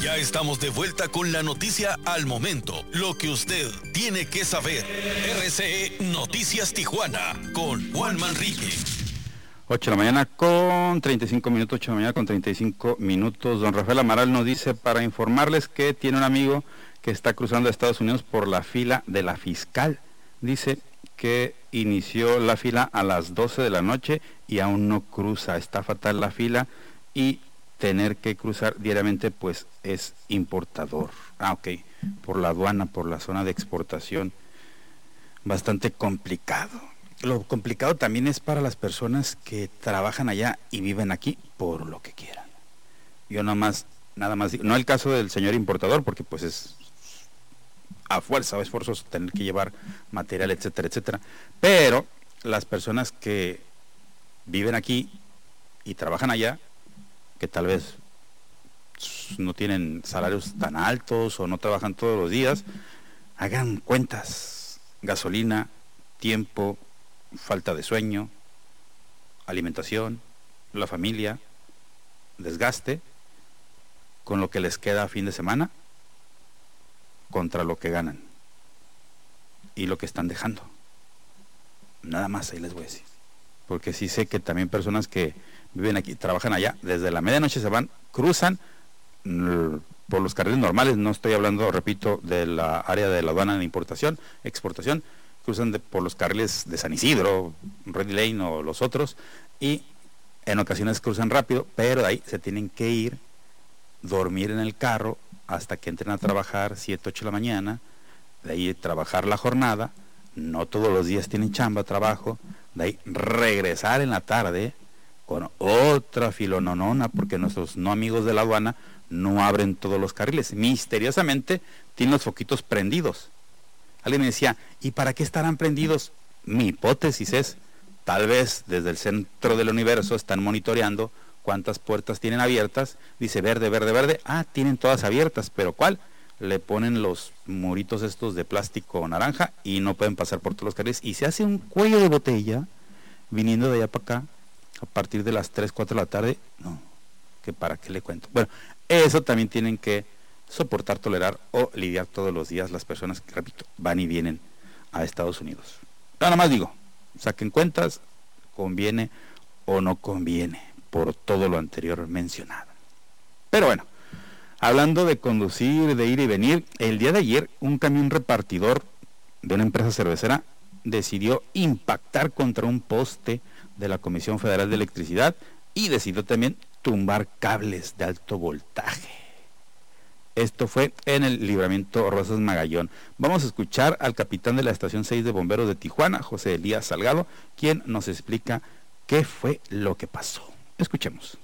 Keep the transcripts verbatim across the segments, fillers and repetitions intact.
Ya estamos de vuelta con la noticia al momento, lo que usted tiene que saber. R C E Noticias Tijuana con Juan Manrique. ocho de la mañana con treinta y cinco minutos, ocho de la mañana con treinta y cinco minutos. Don Rafael Amaral nos dice para informarles que tiene un amigo que está cruzando a Estados Unidos por la fila de la fiscal. Dice que inició la fila a las doce de la noche y aún no cruza. Está fatal la fila y tener que cruzar diariamente pues es importador. Ah, ok, por la aduana, por la zona de exportación. Bastante complicado. Lo complicado también es para las personas que trabajan allá y viven aquí por lo que quieran. Yo nada más, nada más digo, no el caso del señor importador, porque pues es a fuerza o esfuerzos tener que llevar material, etcétera, etcétera. Pero las personas que viven aquí y trabajan allá, que tal vez no tienen salarios tan altos o no trabajan todos los días, hagan cuentas: gasolina, tiempo, falta de sueño, alimentación, la familia, desgaste, con lo que les queda a fin de semana, contra lo que ganan y lo que están dejando. Nada más ahí les voy a decir, porque sí sé que también personas que viven aquí, trabajan allá, desde la medianoche se van, cruzan por los carriles normales, no estoy hablando, repito, de la área de la aduana de importación, exportación, cruzan de, por los carriles de San Isidro, Ready Lane o los otros, y en ocasiones cruzan rápido, pero de ahí se tienen que ir, dormir en el carro hasta que entren a trabajar siete, ocho de la mañana, de ahí trabajar la jornada, no todos los días tienen chamba, trabajo, de ahí regresar en la tarde con otra filononona, porque nuestros no amigos de la aduana no abren todos los carriles, misteriosamente tienen los foquitos prendidos. Alguien me decía, ¿y para qué estarán prendidos? Mi hipótesis es, tal vez desde el centro del universo están monitoreando cuántas puertas tienen abiertas, dice verde, verde, verde, ah, tienen todas abiertas, pero ¿cuál? Le ponen los muritos estos de plástico naranja y no pueden pasar por todos los carriles, y se hace un cuello de botella viniendo de allá para acá, a partir de las tres, cuatro de la tarde, no, que para qué le cuento. Bueno, eso también tienen que soportar, tolerar o lidiar todos los días las personas que, repito, van y vienen a Estados Unidos. Nada más digo, saquen cuentas, conviene o no conviene, por todo lo anterior mencionado. Pero bueno, hablando de conducir, de ir y venir, el día de ayer un camión repartidor de una empresa cervecera decidió impactar contra un poste de la Comisión Federal de Electricidad y decidió también tumbar cables de alto voltaje. Esto fue en el libramiento Rosas Magallón. Vamos a escuchar al capitán de la estación seis de bomberos de Tijuana, José Elías Salgado, quien nos explica qué fue lo que pasó. Escuchemos.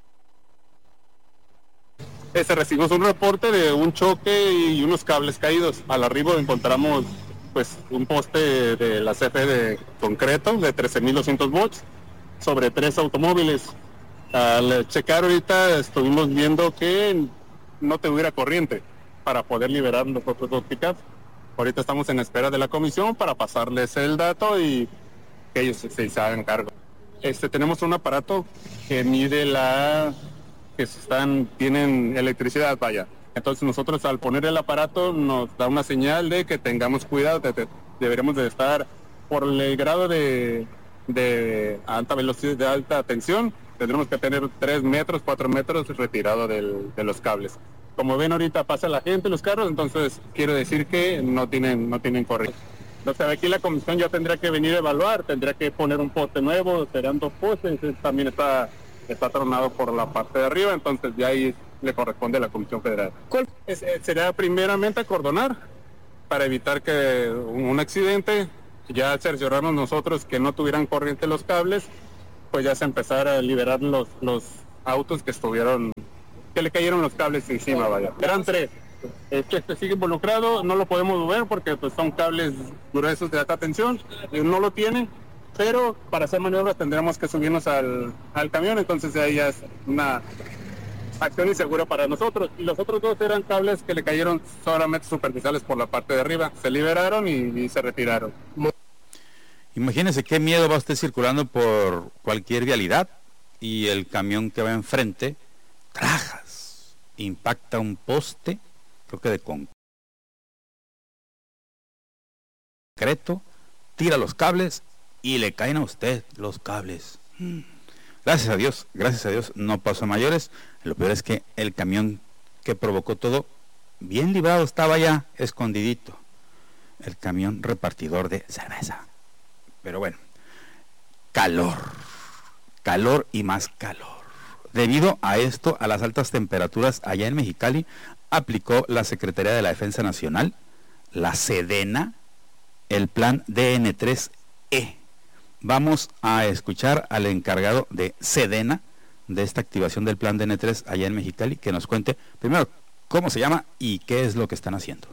Este, recibimos un reporte de un choque y unos cables caídos. Al arribo encontramos pues un poste de la C F E de concreto de trece mil doscientos volts sobre tres automóviles. Al checar ahorita estuvimos viendo que no tuviera corriente para poder liberar los otros dos pickups. Ahorita estamos en espera de la comisión para pasarles el dato y que ellos se, se hagan cargo. Este, tenemos un aparato que mide la... que están, tienen electricidad, vaya. Entonces nosotros al poner el aparato nos da una señal de que tengamos cuidado, de, de, deberemos de estar por el grado de, de alta velocidad, de alta tensión, tendremos que tener tres metros, cuatro metros retirado del, de los cables. Como ven ahorita pasa la gente, los carros, entonces quiero decir que no tienen, no tienen corriente. Entonces aquí la comisión ya tendría que venir a evaluar, tendría que poner un poste nuevo, serán dos postes, también está, está tronado por la parte de arriba, entonces ya ahí le corresponde a la Comisión Federal. ¿Cuál? Es, sería primeramente acordonar para evitar que un, un accidente, ya cerciorarnos nosotros que no tuvieran corriente los cables, pues ya se empezara a liberar los, los autos que estuvieron, que le cayeron los cables encima, vaya. Eran tres. Este, este sigue involucrado, no lo podemos mover porque pues son cables gruesos de alta tensión, no lo tienen, pero para hacer maniobras tendremos que subirnos al, al camión, entonces ahí ya es una acción insegura para nosotros. Y los otros dos eran cables que le cayeron solamente superficiales por la parte de arriba, se liberaron y, y se retiraron. Imagínese qué miedo va usted circulando por cualquier vialidad y el camión que va enfrente, trajas, impacta un poste, creo que de concreto, tira los cables y le caen a usted los cables. Gracias a Dios, gracias a Dios no pasó a mayores. Lo peor es que el camión que provocó todo, bien librado, estaba ya escondidito. El camión repartidor de cerveza. Pero bueno, calor, calor y más calor. Debido a esto, a las altas temperaturas allá en Mexicali, aplicó la Secretaría de la Defensa Nacional, la Sedena, el plan D N tres E. Vamos a escuchar al encargado de Sedena, de esta activación del plan D N tres allá en Mexicali, que nos cuente primero cómo se llama y qué es lo que están haciendo.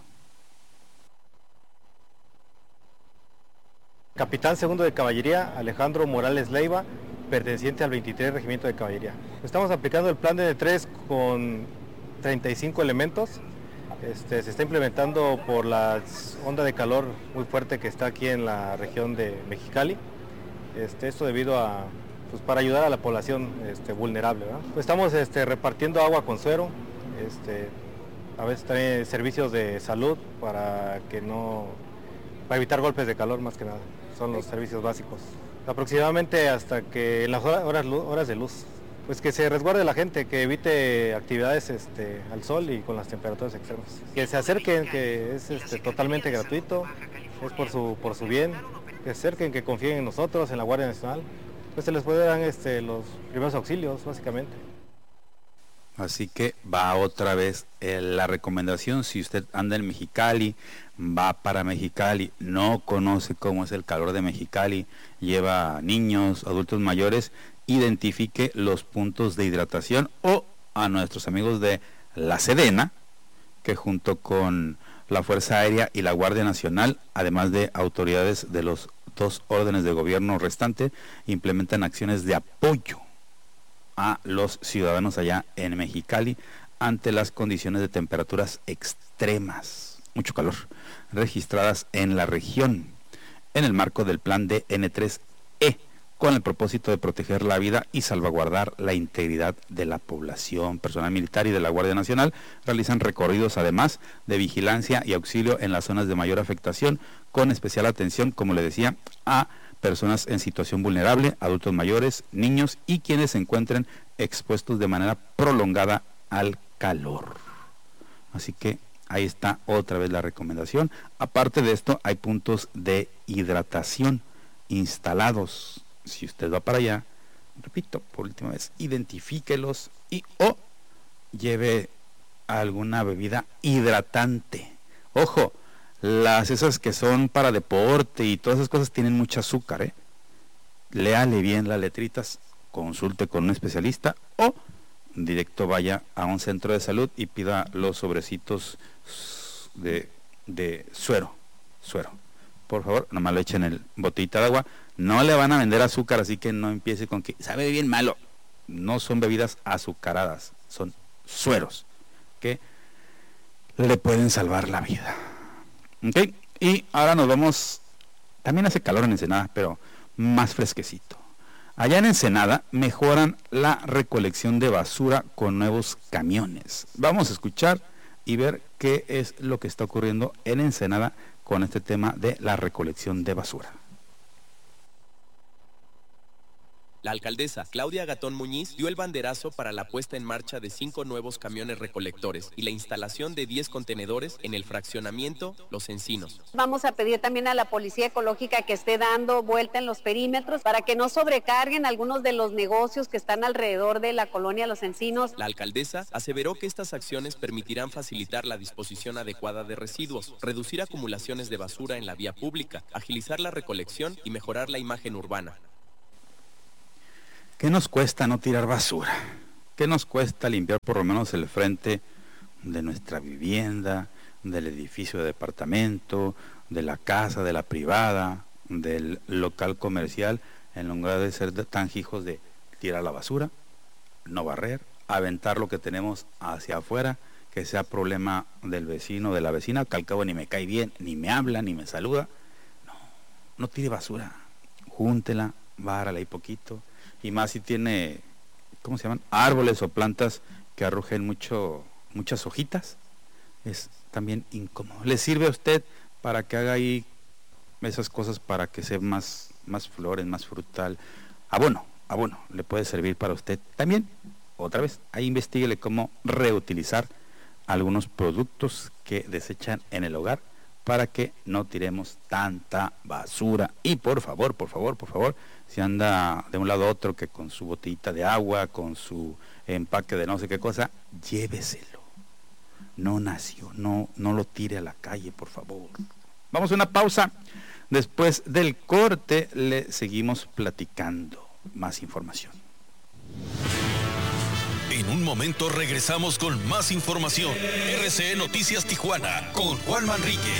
Capitán segundo de Caballería, Alejandro Morales Leiva, perteneciente al veintitrés Regimiento de Caballería. Estamos aplicando el plan D N tres con treinta y cinco elementos. Este, se está implementando por la onda de calor muy fuerte que está aquí en la región de Mexicali. Este, esto debido a, pues para ayudar a la población este, vulnerable, ¿verdad? Pues estamos este, repartiendo agua con suero, este, a veces también servicios de salud para que no, para evitar golpes de calor más que nada. Son los servicios básicos. Aproximadamente hasta que en las horas, horas, horas de luz, pues que se resguarde la gente, que evite actividades este, al sol y con las temperaturas extremas. Que se acerquen, que es este, totalmente gratuito, es por su, por su bien, que se acerquen, que confíen en nosotros, en la Guardia Nacional, pues se les puede dar este, los primeros auxilios, básicamente. Así que va otra vez eh, la recomendación, si usted anda en Mexicali, va para Mexicali, no conoce cómo es el calor de Mexicali, lleva niños, adultos mayores, identifique los puntos de hidratación, o a nuestros amigos de la Sedena, que junto con la Fuerza Aérea y la Guardia Nacional, además de autoridades de los dos órdenes de gobierno restantes, implementan acciones de apoyo a los ciudadanos allá en Mexicali ante las condiciones de temperaturas extremas, mucho calor, registradas en la región, en el marco del plan D N tres E, con el propósito de proteger la vida y salvaguardar la integridad de la población. Personal militar y de la Guardia Nacional realizan recorridos además de vigilancia y auxilio en las zonas de mayor afectación, con especial atención, como le decía, a personas en situación vulnerable, adultos mayores, niños y quienes se encuentren expuestos de manera prolongada al calor. Así que ahí está otra vez la recomendación. Aparte de esto, hay puntos de hidratación instalados. Si usted va para allá, repito, por última vez, identifíquelos y o lleve alguna bebida hidratante. Ojo, las esas que son para deporte y todas esas cosas tienen mucho azúcar, ¿eh? Léale bien las letritas, consulte con un especialista o directo vaya a un centro de salud y pida los sobrecitos de, de suero, suero. Por favor, nomás lo echen en el botellita de agua. No le van a vender azúcar, así que no empiece con que sabe bien malo. No son bebidas azucaradas, son sueros que le pueden salvar la vida. Ok, y ahora nos vamos, también hace calor en Ensenada, pero más fresquecito. Allá en Ensenada mejoran la recolección de basura con nuevos camiones. Vamos a escuchar y ver qué es lo que está ocurriendo en Ensenada con este tema de la recolección de basura. La alcaldesa Claudia Gatón Muñiz dio el banderazo para la puesta en marcha de cinco nuevos camiones recolectores y la instalación de diez contenedores en el fraccionamiento Los Encinos. Vamos a pedir también a la Policía Ecológica que esté dando vuelta en los perímetros para que no sobrecarguen algunos de los negocios que están alrededor de la colonia Los Encinos. La alcaldesa aseveró que estas acciones permitirán facilitar la disposición adecuada de residuos, reducir acumulaciones de basura en la vía pública, agilizar la recolección y mejorar la imagen urbana. ¿Qué nos cuesta no tirar basura? ¿Qué nos cuesta limpiar por lo menos el frente de nuestra vivienda, del edificio de departamento, de la casa, de la privada, del local comercial, en lugar de ser tan hijos de tirar la basura, no barrer, aventar lo que tenemos hacia afuera, que sea problema del vecino, de la vecina, que al cabo ni me cae bien, ni me habla, ni me saluda? No, no tire basura, júntela, bárrala ahí poquito. Y más si tiene, ¿cómo se llaman? Árboles o plantas que arrojen mucho muchas hojitas, es también incómodo. Le sirve a usted para que haga ahí esas cosas para que sea más, más flores, más frutal. Abono, abono, le puede servir para usted también. Otra vez, ahí investíguele cómo reutilizar algunos productos que desechan en el hogar para que no tiremos tanta basura. Y por favor, por favor, por favor, si anda de un lado a otro que con su botellita de agua, con su empaque de no sé qué cosa, lléveselo. No nació, no, no lo tire a la calle, por favor. Vamos a una pausa. Después del corte le seguimos platicando más información. En un momento regresamos con más información. R C E Noticias Tijuana con Juan Manrique.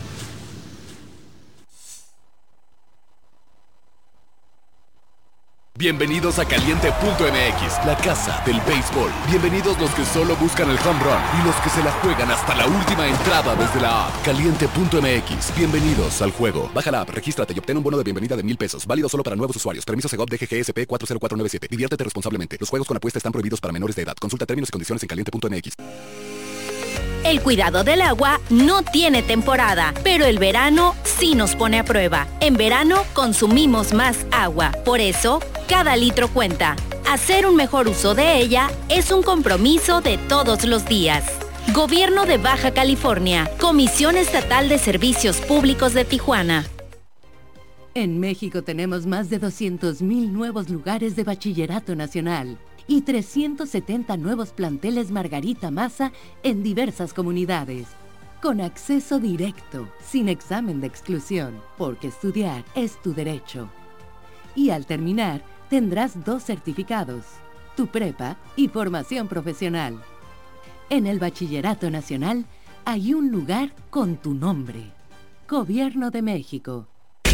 Bienvenidos a Caliente punto M X, la casa del béisbol. Bienvenidos los que solo buscan el home run y los que se la juegan hasta la última entrada desde la app. Caliente punto M X, bienvenidos al juego. Baja la app, regístrate y obtén un bono de bienvenida de mil pesos. Válido solo para nuevos usuarios. Permiso Segov D G G S P cuatro cero cuatro nueve siete. Diviértete responsablemente. Los juegos con apuesta están prohibidos para menores de edad. Consulta términos y condiciones en Caliente punto M X. El cuidado del agua no tiene temporada, pero el verano sí nos pone a prueba. En verano consumimos más agua, por eso cada litro cuenta. Hacer un mejor uso de ella es un compromiso de todos los días. Gobierno de Baja California, Comisión Estatal de Servicios Públicos de Tijuana. En México tenemos más de doscientos mil nuevos lugares de bachillerato nacional y trescientos setenta nuevos planteles Margarita Maza en diversas comunidades. Con acceso directo, sin examen de exclusión, porque estudiar es tu derecho. Y al terminar, tendrás dos certificados, tu prepa y formación profesional. En el Bachillerato Nacional hay un lugar con tu nombre. Gobierno de México.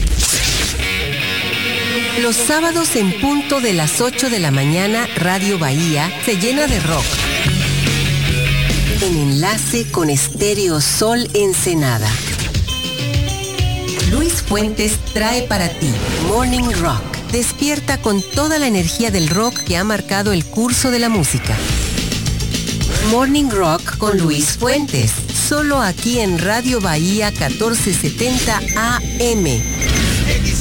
Los sábados en punto de las ocho de la mañana, Radio Bahía se llena de rock. En enlace con Estéreo Sol Ensenada. Luis Fuentes trae para ti Morning Rock. Despierta con toda la energía del rock que ha marcado el curso de la música. Morning Rock con Luis Fuentes. Solo aquí en Radio Bahía catorce setenta A M.